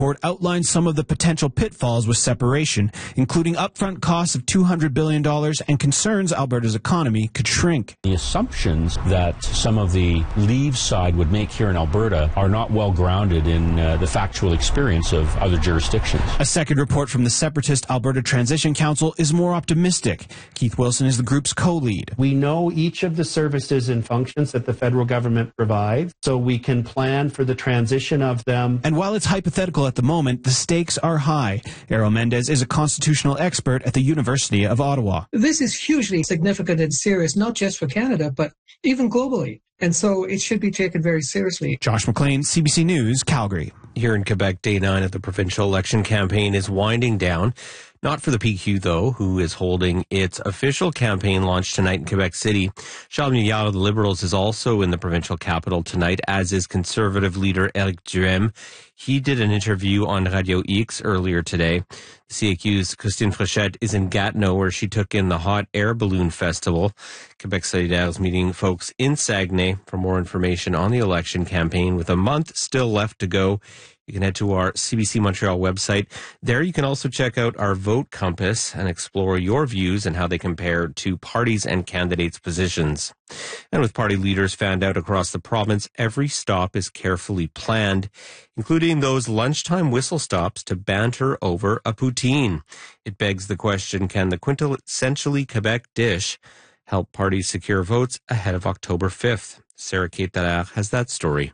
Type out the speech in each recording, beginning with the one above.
report outlines some of the potential pitfalls with separation, including upfront costs of $200 billion and concerns Alberta's economy could shrink. The assumptions that some of the Leave side would make here in Alberta are not well grounded in the factual experience of other jurisdictions. A second report from the separatist Alberta Transition Council is more optimistic. Keith Wilson is the group's co-lead. We know each of the services and functions that the federal government provides, so we can plan for the transition of them. And while it's hypothetical at the moment, the stakes are high. Errol Mendez is a constitutional expert at the University of Ottawa. This is hugely significant and serious, not just for Canada, but even globally. And so it should be taken very seriously. Josh McLean, CBC News, Calgary. Here in Quebec, day 9 of the provincial election campaign is winding down. Not for the PQ, though, who is holding its official campaign launch tonight in Quebec City. Charles Milliard of the Liberals is also in the provincial capital tonight, as is Conservative leader Éric Duhaime. He did an interview on Radio X earlier today. The CAQ's Christine Fréchette is in Gatineau, where she took in the Hot Air Balloon Festival. Quebec Solidaire is meeting folks in Saguenay. For more information on the election campaign, with a month still left to go, you can head to our CBC Montreal website. There you can also check out our Vote Compass and explore your views and how they compare to parties' and candidates' positions. And with party leaders fanned out across the province, every stop is carefully planned, including those lunchtime whistle stops to banter over a poutine. It begs the question, can the quintessentially Quebec dish help parties secure votes ahead of October 5th? Sarah Kate Dallaire has that story.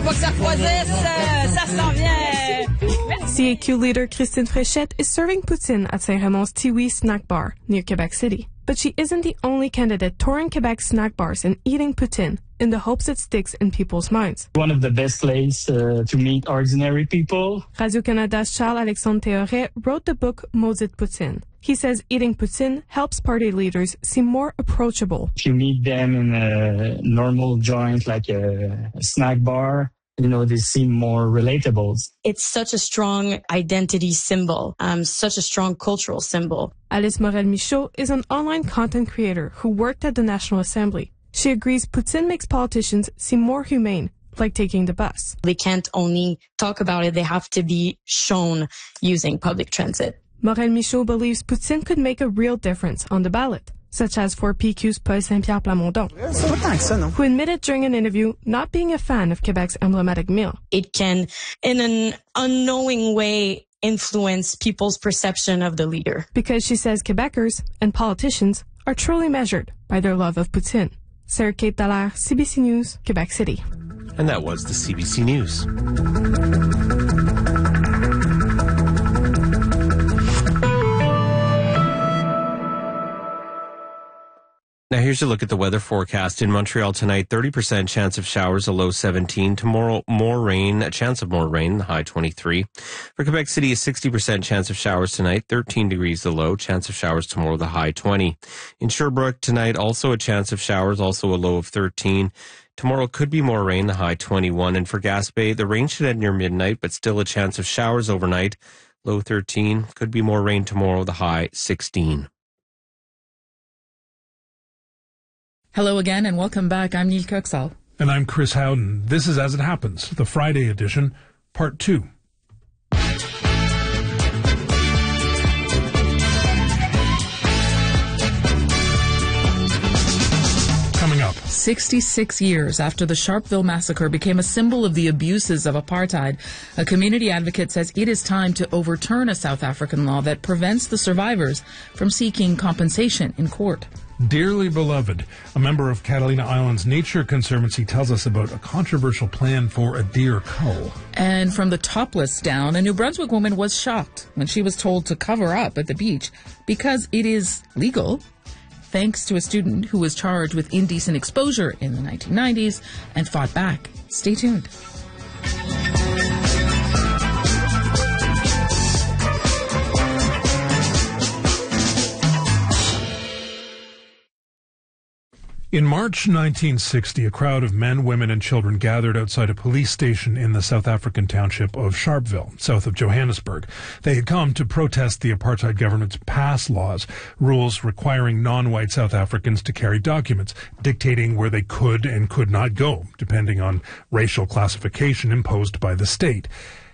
CAQ leader Christine Fréchette is serving poutine at Saint-Raymond's Tiwi snack bar near Quebec City. But she isn't the only candidate touring Quebec's snack bars and eating poutine in the hopes it sticks in people's minds. One of the best ways to meet ordinary people. Radio-Canada's Charles-Alexandre Théoret wrote the book Maudite Poutine. He says eating poutine helps party leaders seem more approachable. If you meet them in a normal joint like a snack bar, they seem more relatable. It's such a strong identity symbol, such a strong cultural symbol. Alice Morel-Michaud is an online content creator who worked at the National Assembly. She agrees poutine makes politicians seem more humane, like taking the bus. They can't only talk about it, they have to be shown using public transit. Morel-Michaud believes poutine could make a real difference on the ballot, such as for PQ's Paul Saint-Pierre Plamondon, who admitted during an interview not being a fan of Quebec's emblematic meal. It can, in an unknowing way, influence people's perception of the leader. Because she says Quebecers and politicians are truly measured by their love of poutine. Sarah Kate Dallaire, CBC News, Quebec City. And that was the CBC News. Now here's a look at the weather forecast. In Montreal tonight, 30% chance of showers, a low 17. Tomorrow, more rain, a chance of more rain, the high 23. For Quebec City, a 60% chance of showers tonight, 13 degrees the low, chance of showers tomorrow, the high 20. In Sherbrooke tonight, also a chance of showers, also a low of 13. Tomorrow could be more rain, the high 21. And for Gaspé, the rain should end near midnight, but still a chance of showers overnight, low 13. Could be more rain tomorrow, the high 16. Hello again and welcome back. I'm Neil Kirksall. And I'm Chris Howden. This is As It Happens, the Friday edition, Part 2. Coming up. 66 years after the Sharpeville massacre became a symbol of the abuses of apartheid, a community advocate says it is time to overturn a South African law that prevents the survivors from seeking compensation in court. Dearly Beloved, a member of Catalina Island's Nature Conservancy, tells us about a controversial plan for a deer cull. And from the topless down, a New Brunswick woman was shocked when she was told to cover up at the beach because it is legal, thanks to a student who was charged with indecent exposure in the 1990s and fought back. Stay tuned. In March 1960, a crowd of men, women, and children gathered outside a police station in the South African township of Sharpeville, south of Johannesburg. They had come to protest the apartheid government's pass laws, rules requiring non-white South Africans to carry documents, dictating where they could and could not go, depending on racial classification imposed by the state.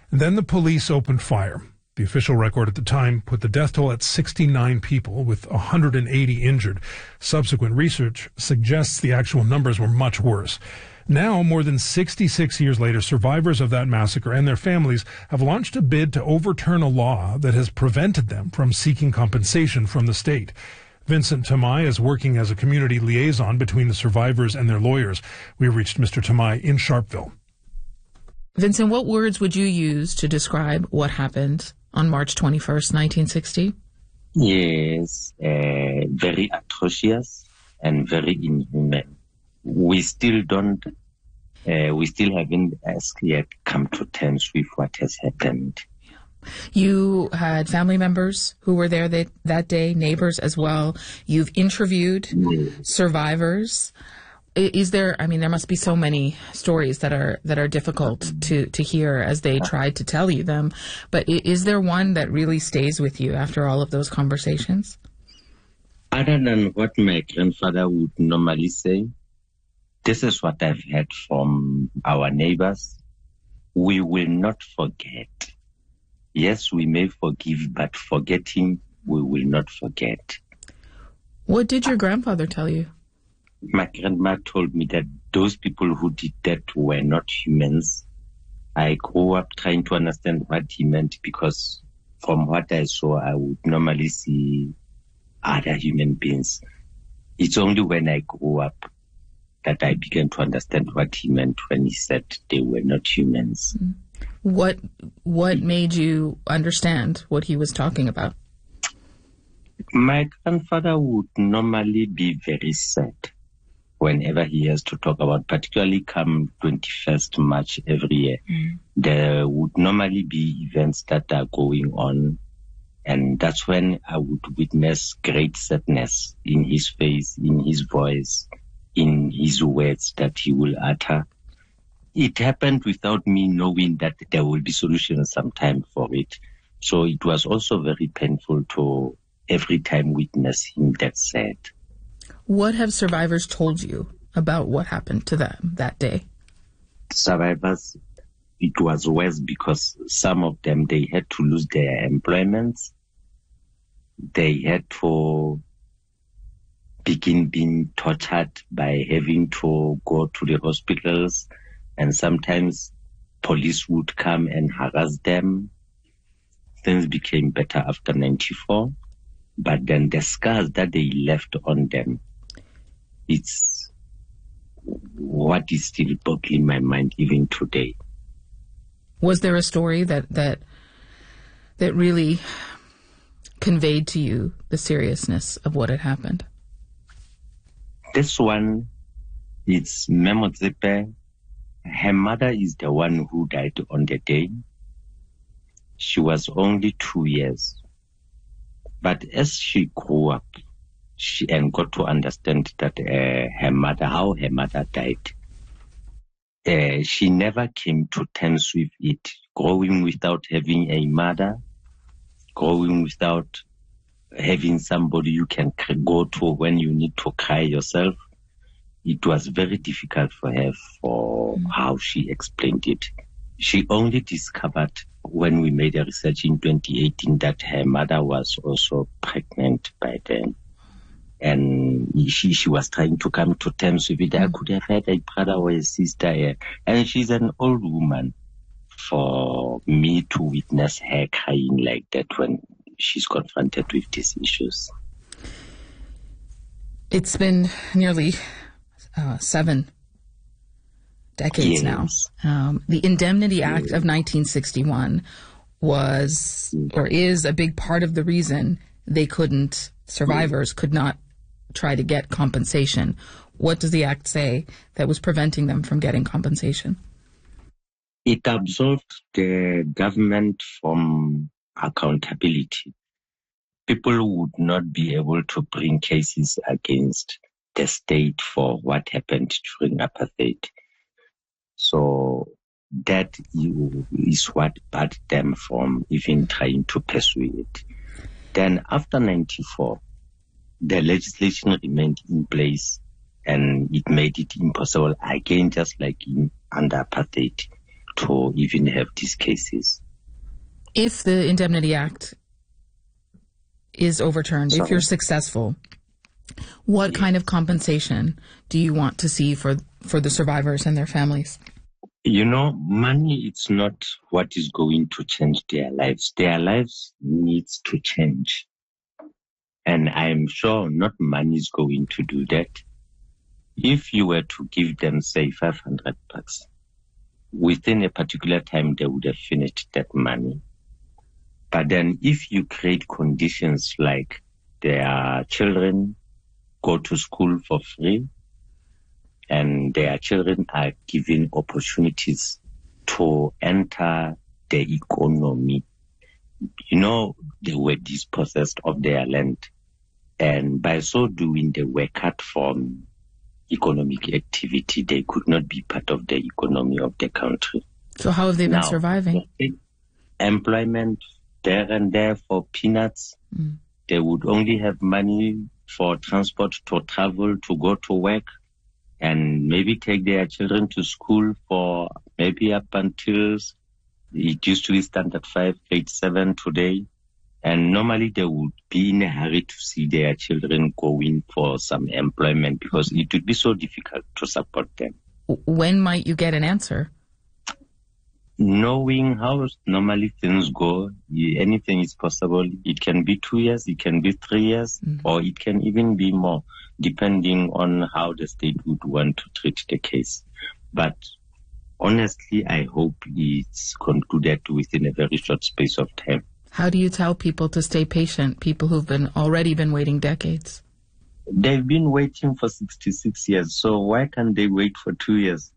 And then the police opened fire. The official record at the time put the death toll at 69 people, with 180 injured. Subsequent research suggests the actual numbers were much worse. Now, more than 66 years later, survivors of that massacre and their families have launched a bid to overturn a law that has prevented them from seeking compensation from the state. Vincent Tamai is working as a community liaison between the survivors and their lawyers. We reached Mr. Tamai in Sharpeville. Vincent, what words would you use to describe what happened on March 21st, 1960? Yes, very atrocious and very inhuman. We still haven't as yet come to terms with what has happened. You had family members who were there that day, neighbors as well. You've interviewed survivors. Is there, there must be so many stories that are difficult to hear as they tried to tell you them, but is there one that really stays with you after all of those conversations? Other than what my grandfather would normally say, this is what I've heard from our neighbors. We will not forget. Yes, we may forgive, but forgetting, we will not forget. What did your grandfather tell you? My grandma told me that those people who did that were not humans. I grew up trying to understand what he meant, because from what I saw, I would normally see other human beings. It's only when I grew up that I began to understand what he meant when he said they were not humans. What made you understand what he was talking about? My grandfather would normally be very sad whenever he has to talk about, particularly come 21st March every year. There would normally be events that are going on, and that's when I would witness great sadness in his face, in his voice, in his words that he will utter. It happened without me knowing that there will be solutions sometime for it. So it was also very painful to every time witness him that sad. What have survivors told you about what happened to them that day? Survivors, it was worse because some of them, they had to lose their employments. They had to begin being tortured by having to go to the hospitals, and sometimes police would come and harass them. Things became better after 94, but then the scars that they left on them, it's what is still boggling my mind even today. Was there a story that really conveyed to you the seriousness of what had happened? This one, it's Memotsepe. Her mother is the one who died on the day. She was only 2 years. But as she grew up, and got to understand that how her mother died, she never came to terms with it. Growing without having a mother, growing without having somebody you can go to when you need to cry yourself. It was very difficult for her for how she explained it. She only discovered when we made a research in 2018 that her mother was also pregnant by then. And she was trying to come to terms with it. I could have had a brother or a sister here. And she's an old woman. For me to witness her crying like that when she's confronted with these issues. It's been nearly 7 decades now. The Indemnity Act of 1961 was or is a big part of the reason survivors could not try to get compensation. What does the act say that was preventing them from getting compensation? It absolved the government from accountability. People would not be able to bring cases against the state for what happened during apartheid. So that is what barred them from even trying to pursue it. Then after 94, the legislation remained in place and it made it impossible again, just like under apartheid, to even have these cases. If the Indemnity Act is overturned, if you're successful, what kind of compensation do you want to see for the survivors and their families? Money, it's not what is going to change their lives. Their lives needs to change. And I'm sure not money is going to do that. If you were to give them, say, $500, within a particular time, they would have finished that money. But then if you create conditions like their children go to school for free and their children are given opportunities to enter the economy, they were dispossessed of their land. And by so doing, they were cut from economic activity. They could not be part of the economy of the country. So how have they been surviving? Employment there and there for peanuts. They would only have money for transport to travel, to go to work, and maybe take their children to school for maybe up until it used to be standard 5, grade 7 today. And normally they would be in a hurry to see their children going for some employment because it would be so difficult to support them. When might you get an answer? Knowing how normally things go, anything is possible. It can be 2 years, it can be 3 years, or it can even be more, depending on how the state would want to treat the case. But honestly, I hope it's concluded within a very short space of time. How do you tell people to stay patient, people who've already been waiting decades? They've been waiting for 66 years, so why can't they wait for 2 years?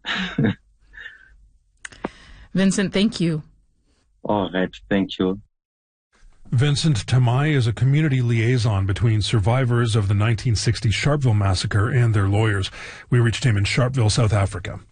Vincent, thank you. All right, thank you. Vincent Tamai is a community liaison between survivors of the 1960 Sharpeville massacre and their lawyers. We reached him in Sharpeville, South Africa.